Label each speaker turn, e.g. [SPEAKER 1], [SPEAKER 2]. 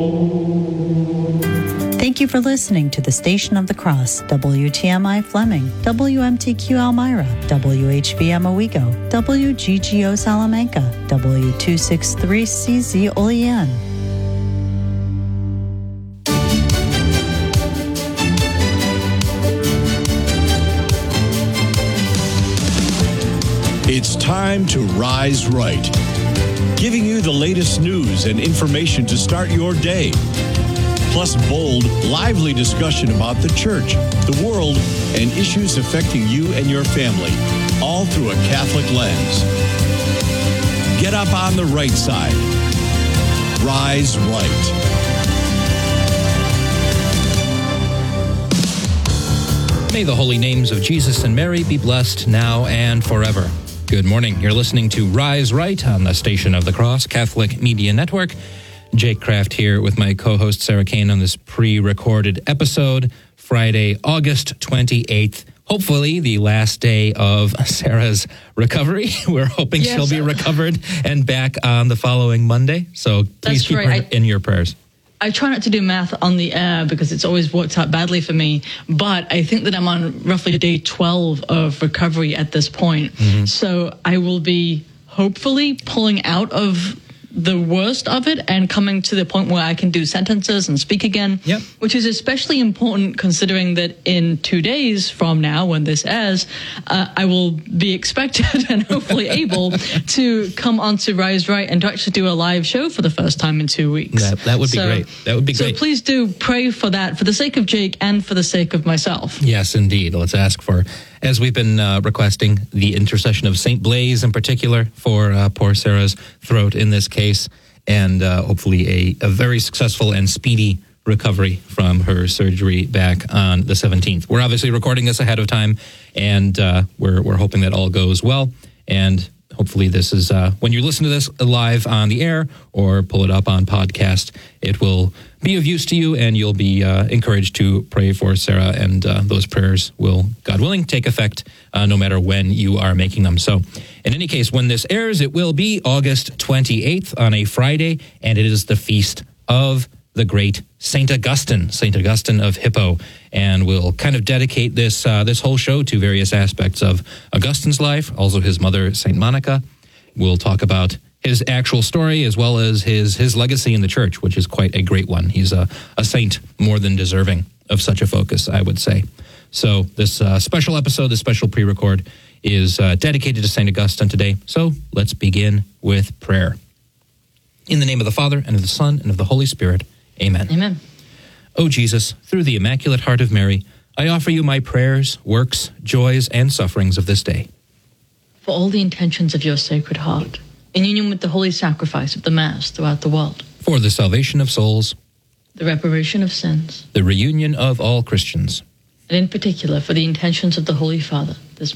[SPEAKER 1] Thank you for listening to the Station of the Cross, WTMI Fleming, WMTQ Elmira, WHVM Owego, WGGO Salamanca, W263CZ Olean.
[SPEAKER 2] It's time to Rise Right, giving you the latest news and information to start your day. Plus bold, lively discussion about the church, the world, and issues affecting you and your family, all through a Catholic lens. Get up on the right side. Rise Right.
[SPEAKER 3] May the holy names of Jesus and Mary be blessed now and forever. Good morning. You're listening to Rise Right on the Station of the Cross Catholic Media Network. Jake Kraft here with my co-host Sarah Kane on this pre-recorded episode, Friday, August 28th. Hopefully the last day of Sarah's recovery. We're hoping she'll be recovered and back on the following Monday. So please keep her in your prayers.
[SPEAKER 4] I try not to do math on the air because it's always worked out badly for me, but I think that I'm on roughly day 12 of recovery at this point. Mm-hmm. So I will be hopefully pulling out of the worst of it and coming to the point where I can do sentences and speak again, which is especially important considering that in 2 days from now, when this airs, I will be expected and hopefully able to come onto Rise Right and to actually do a live show for the first time in 2 weeks.
[SPEAKER 3] That would be great. That would be great.
[SPEAKER 4] So please do pray for that, for the sake of Jake and for the sake of myself.
[SPEAKER 3] Yes, indeed. Let's ask for, as we've been requesting, the intercession of St. Blaise in particular for poor Sarah's throat in this case, and hopefully a very successful and speedy recovery from her surgery back on the 17th. We're obviously recording this ahead of time, and we're hoping that all goes well, and hopefully this is, when you listen to this live on the air or pull it up on podcast, it will be of use to you, and you'll be encouraged to pray for Sarah, and those prayers will, God willing, take effect no matter when you are making them. So in any case, when this airs, it will be August 28th on a Friday, and it is the feast of the great St. Augustine of Hippo. And we'll kind of dedicate this whole show to various aspects of Augustine's life, also his mother, St. Monica. We'll talk about his actual story as well as his legacy in the church, which is quite a great one. He's a saint more than deserving of such a focus, I would say. So this special episode, this special pre-record, is dedicated to St. Augustine today. So let's begin with prayer. In the name of the Father, and of the Son, and of the Holy Spirit. Amen.
[SPEAKER 4] Amen.
[SPEAKER 3] O Jesus, through the Immaculate Heart of Mary, I offer you my prayers, works, joys, and sufferings of this day.
[SPEAKER 4] For all the intentions of your Sacred Heart, in union with the holy sacrifice of the Mass throughout the world.
[SPEAKER 3] For the salvation of souls.
[SPEAKER 4] The reparation of sins.
[SPEAKER 3] The reunion of all Christians.
[SPEAKER 4] And in particular, for the intentions of the Holy Father, this